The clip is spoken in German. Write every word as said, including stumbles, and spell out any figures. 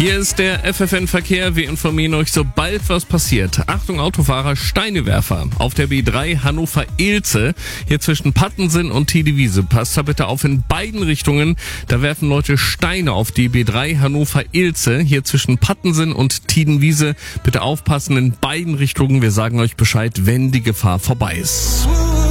Hier ist der F F N-Verkehr. Wir informieren euch, sobald was passiert. Achtung Autofahrer, Steinewerfer. Auf der B drei Hannover-Ilze, hier zwischen Pattensen und Tiedewiese. Passt da bitte auf in beiden Richtungen. Da werfen Leute Steine auf die B drei Hannover-Ilze, hier zwischen Pattensen und Tiedewiese. Bitte aufpassen in beiden Richtungen. Wir sagen euch Bescheid, wenn die Gefahr vorbei ist.